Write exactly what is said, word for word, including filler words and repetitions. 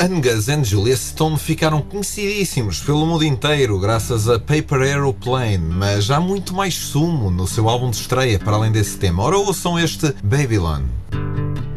Angus and Julia Stone ficaram conhecidíssimos pelo mundo inteiro graças a Paper Aeroplane, mas há muito mais sumo no seu álbum de estreia para além desse tema. Ora, ouçam este Babylon.